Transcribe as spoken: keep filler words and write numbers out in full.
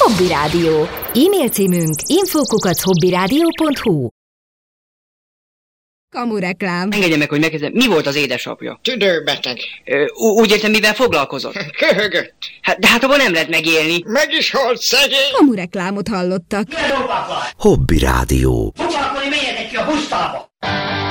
Hobby Rádió. E-mail címünk info kukac hobbyradio pont hu. Kamureklám. Engedje meg, hogy megkezdem. Mi volt az édesapja? Tüdőbeteg. Ö, úgy értem, mivel foglalkozott? Köhögött. Hát, de hát abban nem lehet megélni. Meg is halt szegény. Kamureklámot hallottak. Milyen dolgok van? Hobby Rádió. Foglalkozni menjetek ki a busztába!